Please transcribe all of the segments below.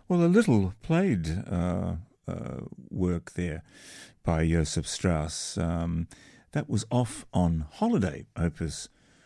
Well, a little played work there by Joseph Strauss. That was Off on Holiday, Opus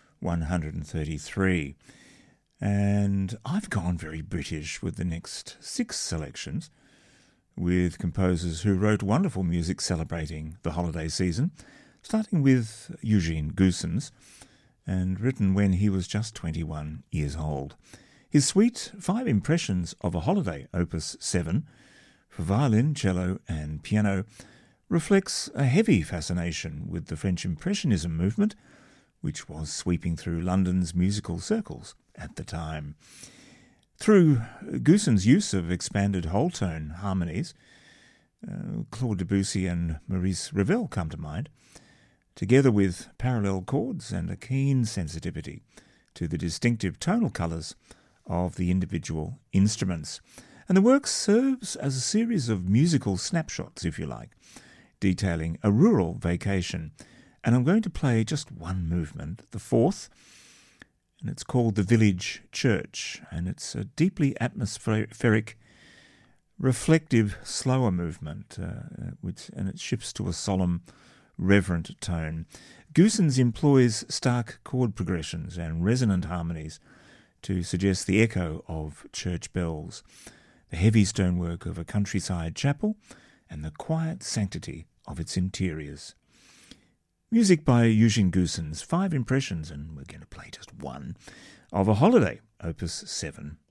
133. And I've gone very British with the next 6 selections, with composers who wrote wonderful music celebrating the holiday season, starting with Eugene Goossens, and written when he was just 21 years old. His suite, 5 Impressions of a Holiday, Opus 7, for violin, cello and piano, reflects a heavy fascination with the French Impressionism movement, which was sweeping through London's musical circles at the time. Through Goossens' use of expanded whole-tone harmonies, Claude Debussy and Maurice Ravel come to mind, together with parallel chords and a keen sensitivity to the distinctive tonal colours of the individual instruments. And the work serves as a series of musical snapshots, if you like, detailing a rural vacation. And I'm going to play just one movement, the 4th, and it's called The Village Church, and it's a deeply atmospheric, reflective, slower movement, and it shifts to a solemn, reverent tone. Goossens employs stark chord progressions and resonant harmonies to suggest the echo of church bells, the heavy stonework of a countryside chapel, and the quiet sanctity of its interiors. Music by Eugene Goossens, 5 Impressions, and we're going to play just one, of a Holiday, Opus 7.